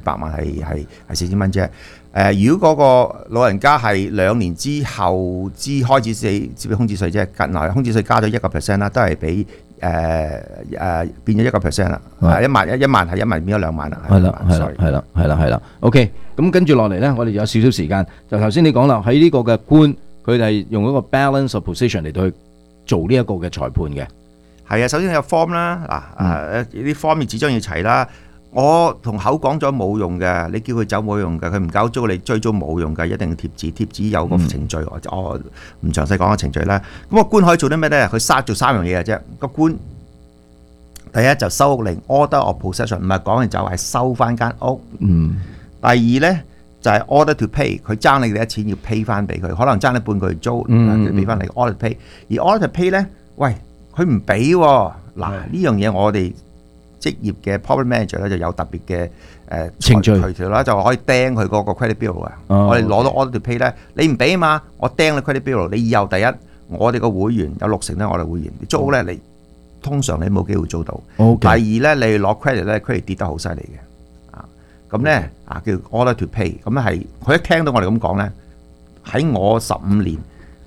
200萬係4000蚊啫。如果嗰個老人家係2年之後開始接空置稅啫，近來空置稅加咗1%啦，都係俾變咗1%啦。1萬係1萬變咗2萬啦。 係啦。OK， 咁跟住落嚟咧，我哋有少少時間，就頭先你講啦，喺呢個嘅官，佢哋用一個 balance of position 嚟到去做呢一個嘅裁判嘅。 係啊，首先有 form 啦，啲 form 紙張要齊啦。我同口講咗冇用嘅，你叫佢走冇用嘅，佢唔交租你追租冇用嘅，一定要貼紙，貼紙有個程序，我唔詳細講個程序啦。咁個官可以做啲咩咧？佢做3樣嘢嘅啫。個官第一就收屋令 order of possession， 唔係講完就係收翻間屋。第二咧就係 order to pay， 佢爭你幾多錢要 pay 翻俾佢，可能爭你半個月租，佢俾翻你 order to pay。而 order to pay 咧，喂，佢唔俾喎。嗱，呢樣嘢我哋職業嘅 property manager 咧就有特別嘅程序條啦，就可以釘佢嗰個 credit bill 啊。我哋攞到 order to pay 咧，你唔俾啊嘛，我釘你 credit bill。你以後第一，我哋個會員有60%咧，我哋會員你租咧，你通常你冇機會租到。第二咧，你攞 credit 咧 ，credit 跌得好犀利嘅。咁咧叫 order to pay， 咁係佢一聽到我哋咁講咧，喺我15年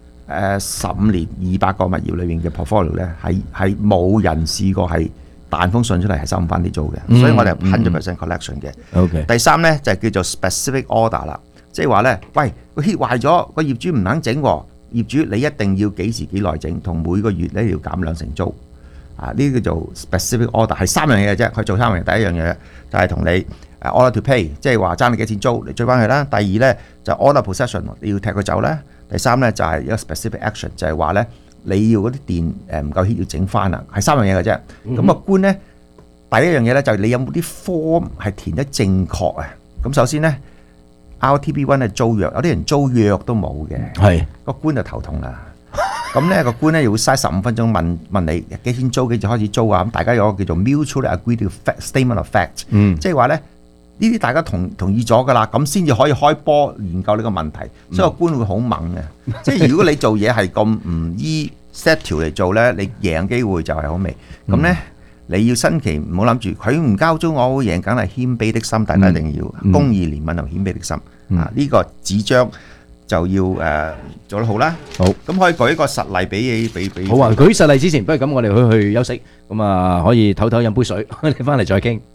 200個物業裏面嘅 portfolio 咧，係冇人試過係彈封信出嚟係收唔翻啲租嘅，所以我哋係 100% collection 嘅。第三咧就係叫做 specific order 啦，即係話咧，喂，個 heat 壞咗，個業主唔肯整，業主你一定要幾時幾耐整，同每個月咧要減2成租。呢啲叫做 specific order， 係3樣嘢嘅啫。佢做3樣嘢，第一樣嘢就係同你order to pay， 即係話爭你幾錢租，你追翻佢啦。第二咧就 order possession， 你要踢佢走啦。第三咧就係一個 specific action， 就係話咧你要嗰啲電唔夠 heat 要整翻啦，係3樣嘢嘅啫。咁個官咧第一樣嘢咧就係你有冇啲 form 係填得正確啊？咁首先咧 RTP1 係租約，有啲人租約都冇嘅，係個官就頭痛啦。咁咧個官咧又會嘥15分鐘問你幾錢租，幾時開始租啊？咁大家有個叫做 mutually agreed statement of fact，即係話咧呢啲大家同意咗噶啦，咁先至可以開波研究呢個問題。所以個官會好猛嘅，即係如果你做嘢係咁唔依 set 條嚟做咧，你贏機會就係好微。咁咧你要新期唔好諗住佢唔交租，我會贏，梗係謙卑的心，大家一定要公義憐憫同謙卑的心。呢個紙張就要做得好啦。好，咁可以舉一個實例俾。 好啊，舉實例之前，不如咁，我哋去休息，咁啊可以唞唞飲杯水，你翻嚟再傾。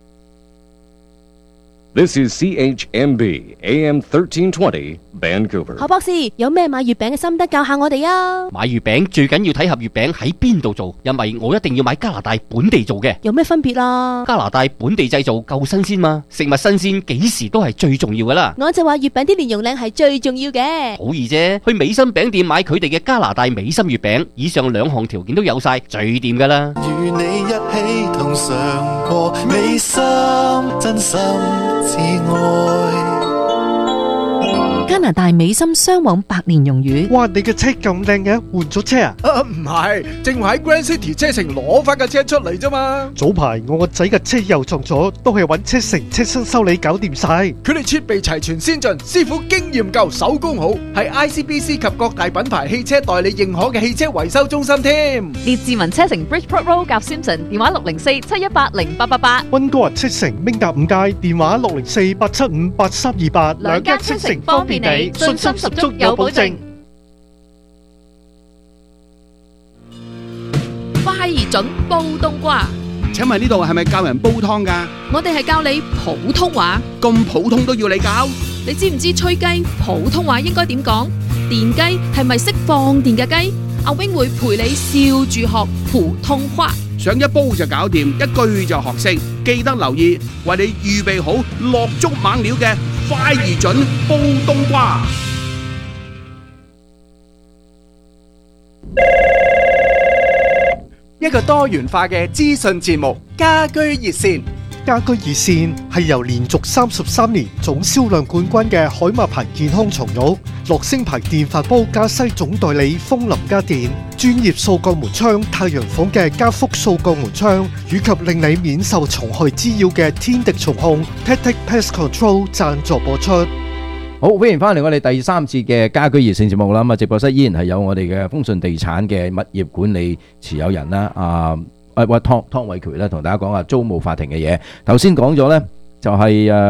This is CHMB AM 1320 Vancouver。 何博士，有咩買月餅嘅心得教下我哋啊？ 買月餅最緊要睇盒月餅喺邊度做，因為我一定要買加拿大本地做嘅。 有咩分別啊？ 加拿大本地製造夠新鮮嘛，食物新鮮幾時都係最重要噶啦。 我就話月餅啲蓮蓉靚係最重要嘅。 好易啫，去美心餅店買佢哋嘅加拿大美心月餅，以上2項條件都有晒，最掂噶啦。 與你一起同嘗過美心，真心至愛。 加拿大美心雙黃白蓮蓉魚。 哇！你嘅車咁靚嘅，換咗車啊？ 唔係，正話喺 Grand City 車城攞翻架車出嚟啫嘛。 早排我個仔嘅車又撞咗，都係揾車城車身修理搞掂晒。 佢哋設備齊全先進，師傅經驗夠，手工好，係 ICBC 及各大品牌汽車代理認可嘅汽車維修中心添。 列治文車城 Bridgeport Road 夾 Simpson， 電話604-718-0888。 溫哥華車城明達5街，電話604-875-8328。 兩間車城方便你，信心十足有保證。 快而準煲冬瓜。 請問呢度係咪教人煲湯㗎？ 我哋係教你普通話。 咁普通都要你教？ 你知唔知吹雞普通話應該點講？電雞係咪識放電嘅雞？阿 wing 會陪你笑住學普通話。 上一煲就搞掂，一句就學識。記得留意，為你預備好落足猛料嘅快而準煲冬瓜。 一個多元化嘅資訊節目，家居熱線。 家居熱線係由連續33年總銷量冠軍嘅海馬牌健康床褥、樂聲牌電飯煲加西總代理風林家電、專業掃鋼門窗太陽房嘅加福掃鋼門窗，以及令你免受蟲害滋擾嘅天敵蟲控 Tactic Pest Control 贊助播出。 好，歡迎翻嚟我哋第3次嘅家居熱線節目啦。咁啊，直播室依然係有我哋嘅豐順地產嘅物業管理持有人啦，湯偉權咧，同大家講下租務法庭嘅嘢。頭先講咗咧，就係